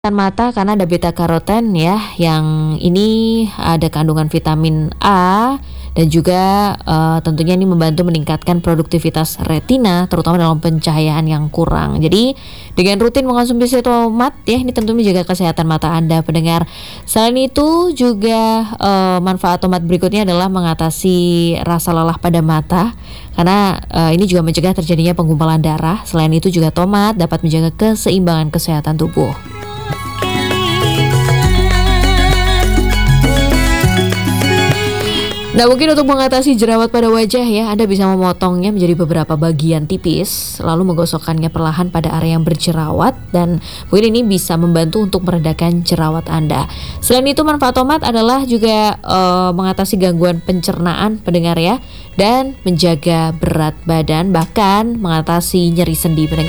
Mata karena ada beta karoten ya, yang ini ada kandungan vitamin A dan juga tentunya ini membantu meningkatkan produktivitas retina terutama dalam pencahayaan yang kurang. Jadi dengan rutin mengonsumsi tomat ya, ini tentu menjaga kesehatan mata Anda pendengar. Selain itu juga manfaat tomat berikutnya adalah mengatasi rasa lelah pada mata karena ini juga mencegah terjadinya penggumpalan darah. Selain itu juga tomat dapat menjaga keseimbangan kesehatan tubuh. Nah, mungkin untuk mengatasi jerawat pada wajah ya, Anda bisa memotongnya menjadi beberapa bagian tipis, lalu menggosokkannya perlahan pada area yang berjerawat, dan mungkin ini bisa membantu untuk meredakan jerawat Anda. Selain itu, manfaat tomat adalah juga mengatasi gangguan pencernaan pendengar ya, dan menjaga berat badan, bahkan mengatasi nyeri sendi pendengar.